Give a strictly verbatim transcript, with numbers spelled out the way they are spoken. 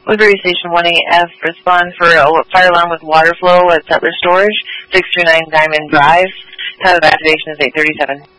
Woodbury Station one A F, respond for a fire alarm with water flow at Settler Storage, six two nine Diamond Drive. Time of activation is eight thirty-seven.